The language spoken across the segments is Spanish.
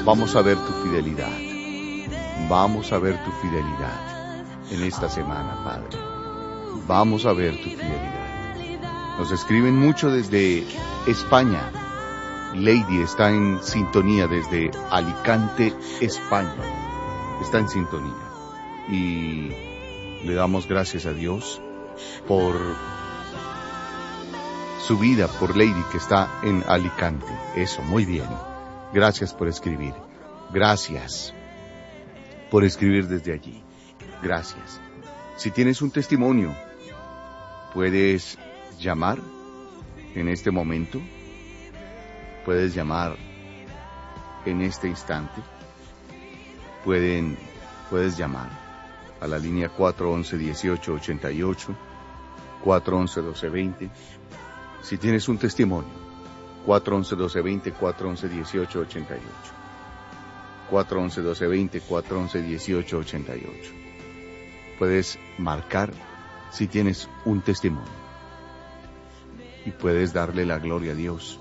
Vamos a ver tu fidelidad. Vamos a ver tu fidelidad en esta semana, Padre. Vamos a ver tu fidelidad. Nos escriben mucho desde España. Lady está en sintonía desde Alicante, España. Está en sintonía. Y le damos gracias a Dios por su vida, por Lady que está en Alicante. Eso, muy bien. Gracias por escribir. Gracias por escribir desde allí. Gracias. Si tienes un testimonio, puedes llamar en este momento. Puedes llamar en este instante. Puedes llamar a la línea 411-1888, 411-1220. Si tienes un testimonio, 411-1220, 411-1888. 411-1220, 411-1888. Puedes marcar si tienes un testimonio. Y puedes darle la gloria a Dios.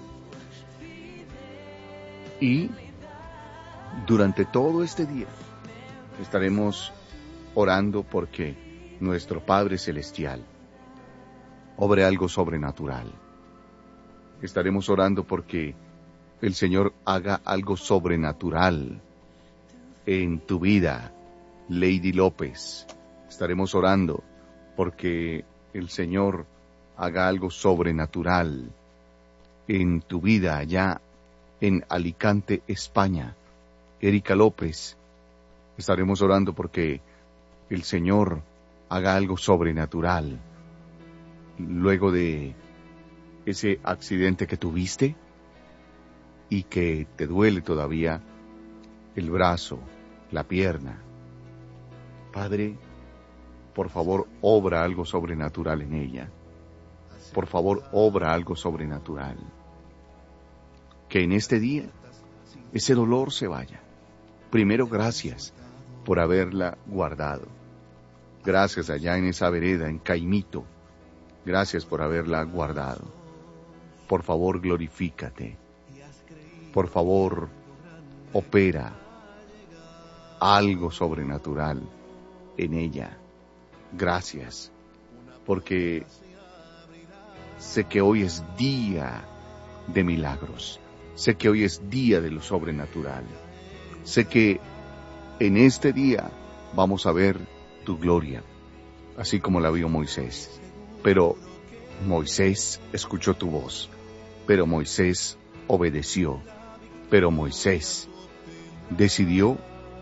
Y durante todo este día estaremos orando porque nuestro Padre Celestial obre algo sobrenatural. Estaremos orando porque el Señor haga algo sobrenatural en tu vida, Lady López. Estaremos orando porque el Señor haga algo sobrenatural en tu vida allá en Alicante, España. Erika López, estaremos orando porque el Señor haga algo sobrenatural luego de ese accidente que tuviste y que te duele todavía el brazo, la pierna. Padre, por favor, obra algo sobrenatural en ella. Por favor, obra algo sobrenatural. Que en este día ese dolor se vaya. Primero, gracias por haberla guardado. Gracias allá en esa vereda, en Caimito. Gracias por haberla guardado. Por favor, glorifícate. Por favor, opera algo sobrenatural en ella. Gracias, porque sé que hoy es día de milagros. Sé que hoy es día de lo sobrenatural. Sé que en este día vamos a ver tu gloria, así como la vio Moisés. Pero Moisés escuchó tu voz. Pero Moisés obedeció. Pero Moisés decidió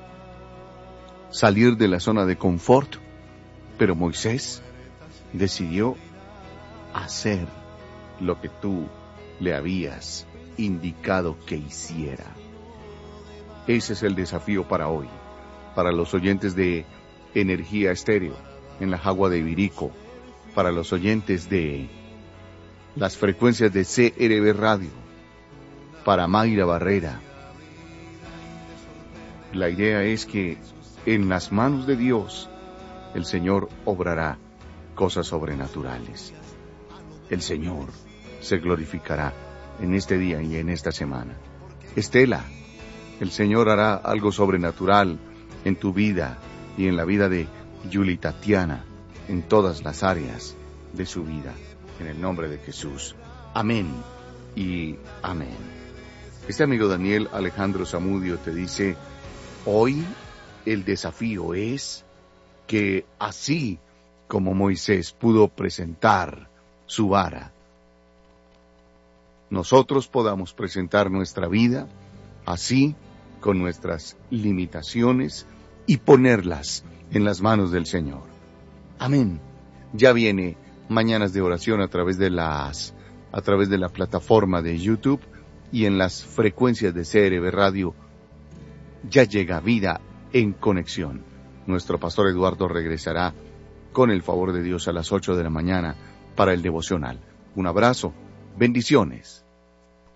salir de la zona de confort. Pero Moisés decidió hacer lo que tú le habías indicado que hiciera. Ese es el desafío para hoy, para los oyentes de Energía Estéreo, en la Jagua de Ibirico, para los oyentes de las frecuencias de CRB Radio, para Mayra Barrera. La idea es que en las manos de Dios el Señor obrará cosas sobrenaturales. El Señor se glorificará en este día y en esta semana. Estela, el Señor hará algo sobrenatural en tu vida y en la vida de Yuli Tatiana, en todas las áreas de su vida, en el nombre de Jesús. Amén y amén. Este amigo Daniel Alejandro Zamudio te dice, hoy el desafío es que así como Moisés pudo presentar su vara, nosotros podamos presentar nuestra vida así, con nuestras limitaciones, y ponerlas en las manos del Señor. Amén. Ya viene Mañanas de Oración a través de la plataforma de YouTube y en las frecuencias de CRB Radio. Ya llega Vida en Conexión. Nuestro pastor Eduardo regresará con el favor de Dios a las 8 de la mañana para el devocional. Un abrazo, bendiciones.